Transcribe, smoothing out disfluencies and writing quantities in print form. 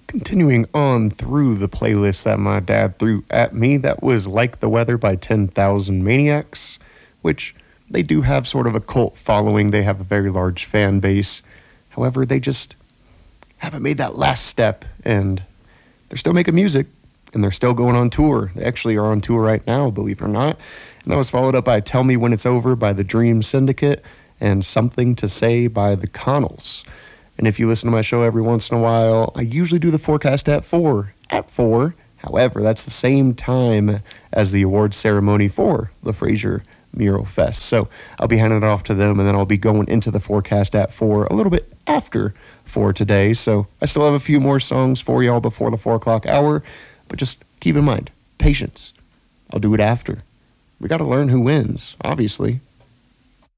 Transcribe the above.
Continuing on through the playlist that my dad threw at me, that was Like the Weather by 10,000 Maniacs, which they do have sort of a cult following. They have a very large fan base. However, they just haven't made that last step, and they're still making music, and they're still going on tour. They actually are on tour right now, believe it or not. And that was followed up by Tell Me When It's Over by the Dream Syndicate and Something to Say by the Connells. And if you listen to my show every once in a while, I usually do the forecast at 4. However, that's the same time as the awards ceremony for the Fraser Mural Fest. So I'll be handing it off to them, and then I'll be going into the forecast at 4 a little bit after 4 today. So I still have a few more songs for y'all before the 4 o'clock hour, but just keep in mind, patience. I'll do it after. We got to learn who wins, obviously.